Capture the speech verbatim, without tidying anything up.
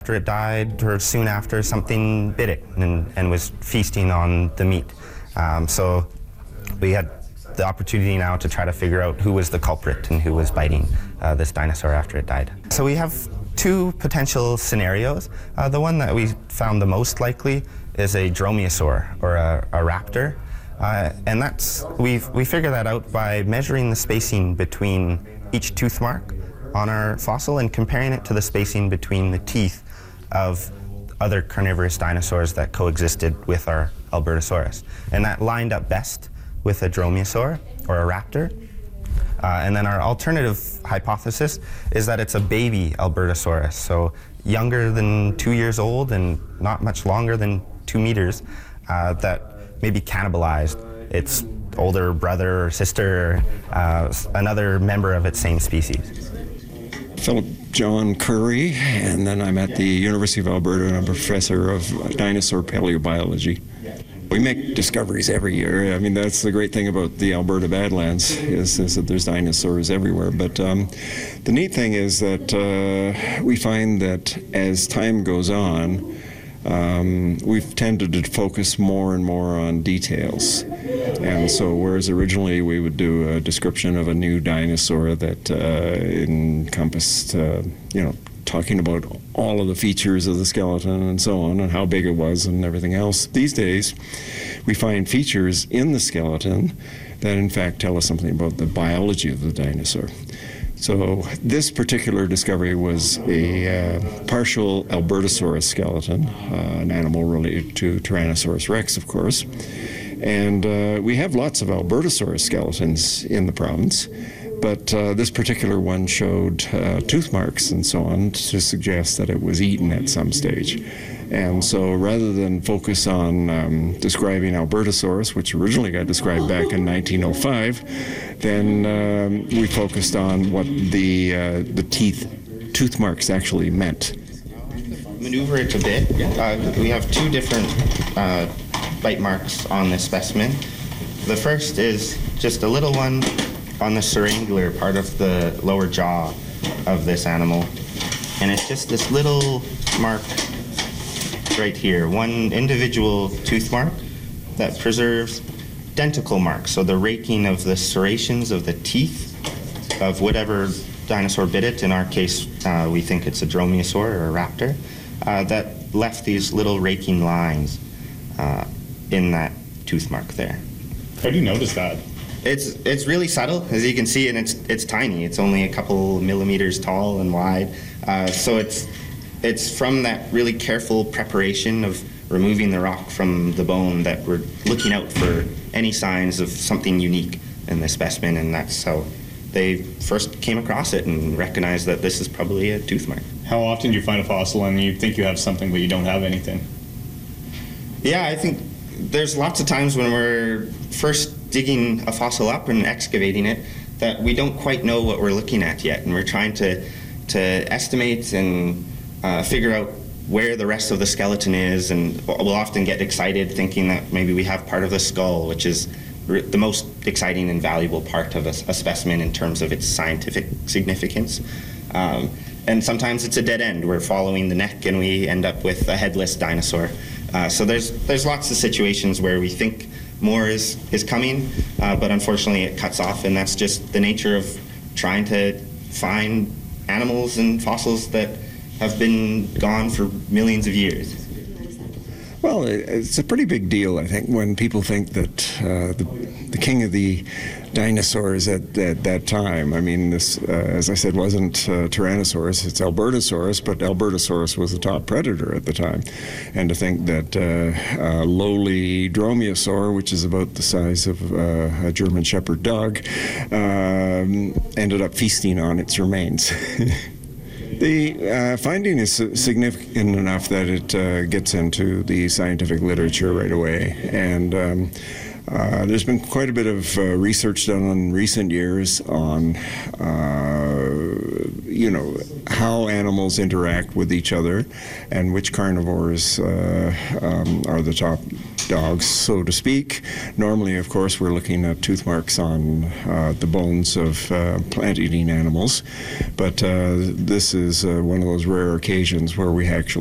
After it died, or soon after, something bit it and, and was feasting on the meat. Um, so we had the opportunity now to try to figure out who was the culprit and who was biting uh, this dinosaur after it died. So we have two potential scenarios. Uh, the one that we found the most likely is a dromaeosaur, or a, a raptor. Uh, and that's, we've, we figure that out by measuring the spacing between each tooth mark on our fossil and comparing it to the spacing between the teeth of other carnivorous dinosaurs that coexisted with our Albertosaurus. And that lined up best with a dromaeosaur, or a raptor. Uh, and then our alternative hypothesis is that it's a baby Albertosaurus, so younger than two years old and not much longer than two meters, uh, that maybe cannibalized its older brother or sister, uh, another member of its same species. Philip John Curry, and then I'm at the University of Alberta and I'm a professor of dinosaur paleobiology. We make discoveries every year. I mean, that's the great thing about the Alberta Badlands is, is that there's dinosaurs everywhere. But um, the neat thing is that uh, we find that as time goes on, Um, we've tended to focus more and more on details. And so whereas originally we would do a description of a new dinosaur that uh, encompassed, uh, you know, talking about all of the features of the skeleton and so on and how big it was and everything else, these days we find features in the skeleton that in fact tell us something about the biology of the dinosaur. So this particular discovery was a uh, partial Albertosaurus skeleton, uh, an animal related to Tyrannosaurus rex, of course. And uh, we have lots of Albertosaurus skeletons in the province, but uh, this particular one showed uh, tooth marks and so on to suggest that it was eaten at some stage. And so rather than focus on um, describing Albertosaurus, which originally got described back in nineteen oh five, then um, we focused on what the, uh, the teeth, tooth marks actually meant. Maneuver it a bit. Uh, we have two different uh, bite marks on this specimen. The first is just a little one on the syringular part of the lower jaw of this animal. And it's just this little mark right here, one individual tooth mark that preserves denticle marks, so the raking of the serrations of the teeth of whatever dinosaur bit it. In our case, uh, we think it's a dromaeosaur or a raptor, uh, that left these little raking lines uh, in that tooth mark there. How do you notice that? It's it's really subtle, as you can see, and it's it's tiny. It's only a couple millimeters tall and wide, uh, so it's it's from that really careful preparation of removing the rock from the bone that we're looking out for any signs of something unique in the specimen, and that's how they first came across it and recognized that this is probably a tooth mark. How often do you find a fossil and you think you have something but you don't have anything? Yeah, I think there's lots of times when we're first digging a fossil up and excavating it that we don't quite know what we're looking at yet, and we're trying to, to estimate and uh, figure out where the rest of the skeleton is, and we'll often get excited thinking that maybe we have part of the skull, which is re- the most exciting and valuable part of a, a specimen in terms of its scientific significance. Um, and sometimes it's a dead end. We're following the neck and we end up with a headless dinosaur. Uh, so there's there's lots of situations where we think more is, is coming, uh, but unfortunately it cuts off, and that's just the nature of trying to find animals and fossils that have been gone for millions of years. Well, it's a pretty big deal, I think, when people think that uh, the, the king of the dinosaurs at, at that time, I mean, this, uh, as I said, wasn't uh, Tyrannosaurus, it's Albertosaurus, but Albertosaurus was the top predator at the time. And to think that uh, uh, lowly Dromaeosaur, which is about the size of uh, a German Shepherd dog, um, ended up feasting on its remains. The uh, finding is significant enough that it uh, gets into the scientific literature right away, and um, Uh, there's been quite a bit of uh, research done in recent years on, uh, you know, how animals interact with each other and which carnivores uh, um, are the top dogs, so to speak. Normally, of course, we're looking at tooth marks on uh, the bones of uh, plant-eating animals, but uh, this is uh, one of those rare occasions where we actually